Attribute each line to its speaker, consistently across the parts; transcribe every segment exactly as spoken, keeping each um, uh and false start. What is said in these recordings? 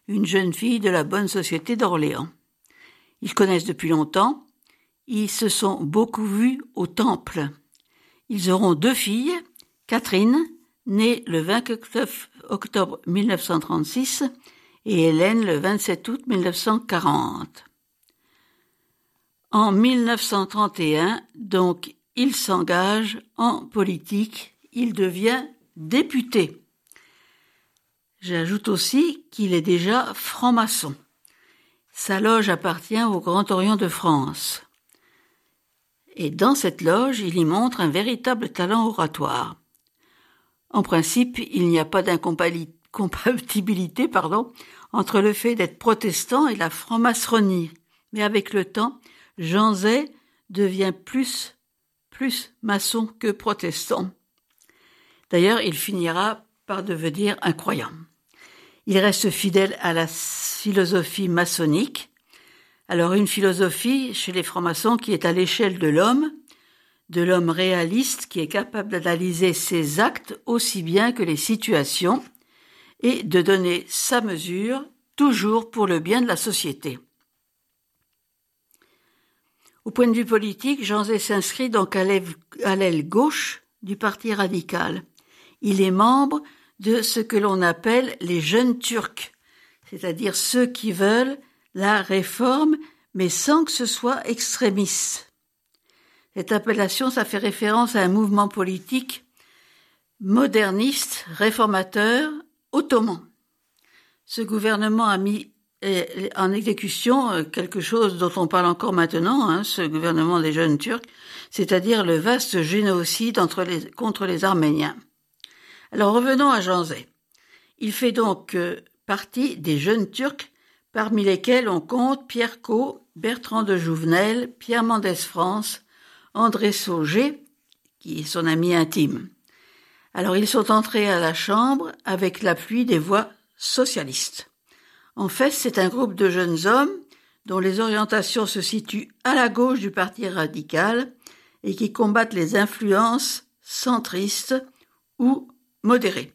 Speaker 1: une jeune fille de la bonne société d'Orléans. Ils connaissent depuis longtemps. Ils se sont beaucoup vus au Temple. Ils auront deux filles, Catherine, née le vingt-neuf octobre mille neuf cent trente-six, et Hélène le vingt-sept août mille neuf cent quarante. En mille neuf cent trente et un, donc, il s'engage en politique. Il devient député. J'ajoute aussi qu'il est déjà franc-maçon. Sa loge appartient au Grand Orient de France. Et dans cette loge, il y montre un véritable talent oratoire. En principe, il n'y a pas d'incompatibilité pardon, entre le fait d'être protestant et la franc-maçonnerie. Mais avec le temps, Jean Zay devient plus, plus maçon que protestant. D'ailleurs, il finira par devenir un croyant. Il reste fidèle à la philosophie maçonnique. Alors, une philosophie chez les francs-maçons qui est à l'échelle de l'homme, de l'homme réaliste qui est capable d'analyser ses actes aussi bien que les situations et de donner sa mesure, toujours pour le bien de la société. Au point de vue politique, Jean Zay s'inscrit donc à l'aile gauche du Parti radical. Il est membre de ce que l'on appelle les jeunes Turcs, c'est-à-dire ceux qui veulent la réforme, mais sans que ce soit extrémiste. Cette appellation, ça fait référence à un mouvement politique moderniste, réformateur, ottoman. Ce gouvernement a mis en exécution quelque chose dont on parle encore maintenant, hein, ce gouvernement des jeunes Turcs, c'est-à-dire le vaste génocide entre les, contre les Arméniens. Alors revenons à Jean Zay. Il fait donc euh, partie des jeunes Turcs, parmi lesquels on compte Pierre Cot, Bertrand de Jouvenel, Pierre Mendès France, André Sauget, qui est son ami intime. Alors ils sont entrés à la Chambre avec l'appui des voix socialistes. En fait, c'est un groupe de jeunes hommes dont les orientations se situent à la gauche du Parti radical et qui combattent les influences centristes ou modérées.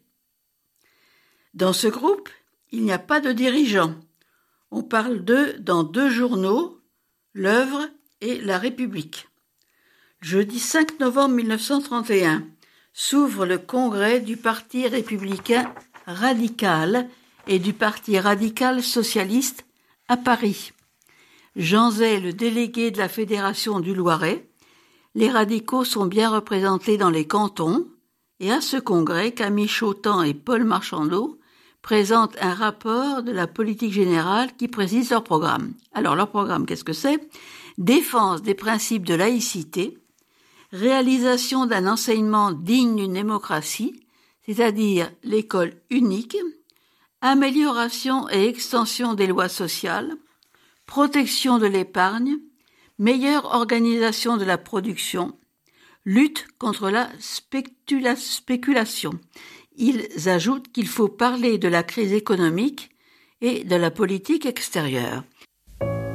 Speaker 1: Dans ce groupe, il n'y a pas de dirigeants. On parle d'eux dans deux journaux, L'Œuvre et La République. Jeudi cinq novembre mille neuf cent trente et un s'ouvre le congrès du Parti républicain radical et du Parti radical socialiste à Paris. Jean Zay, le délégué de la Fédération du Loiret. Les radicaux sont bien représentés dans les cantons et à ce congrès, Camille Chautemps et Paul Marchandeau présentent un rapport de la politique générale qui précise leur programme. Alors leur programme, qu'est-ce que c'est ? Défense des principes de laïcité, réalisation d'un enseignement digne d'une démocratie, c'est-à-dire l'école unique, amélioration et extension des lois sociales, protection de l'épargne, meilleure organisation de la production, lutte contre la spécula- spéculation. Ils ajoutent qu'il faut parler de la crise économique et de la politique extérieure.